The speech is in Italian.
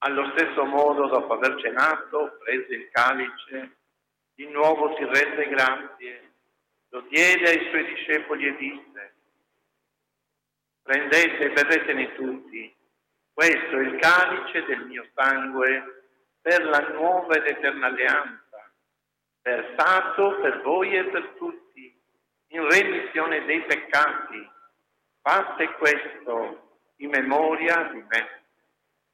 Allo stesso modo, dopo aver cenato, prese il calice, di nuovo ti rese grazie, lo diede ai suoi discepoli e disse: prendete e bevetene tutti, questo è il calice del mio sangue per la nuova ed eterna alleanza, versato per voi e per tutti, in remissione dei peccati. Fate questo in memoria di me.